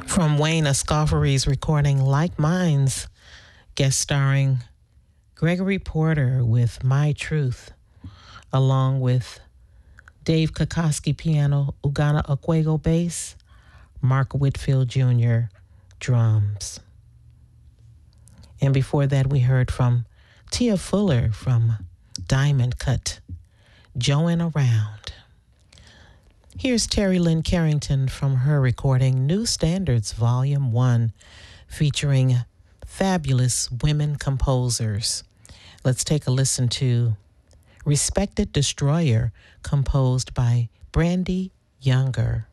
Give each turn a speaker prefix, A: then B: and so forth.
A: From Wayne Escoffery's recording Like Minds, guest starring Gregory Porter with My Truth, along with Dave Kokoski piano, Ugana Okwego bass, Mark Whitfield Jr. drums. And before that, we heard from Tia Fuller from Diamond Cut, Join Around. Here's Terry Lynn Carrington from her recording New Standards Volume 1, featuring fabulous women composers. Let's take a listen to Respected Destroyer, composed by Brandy Younger.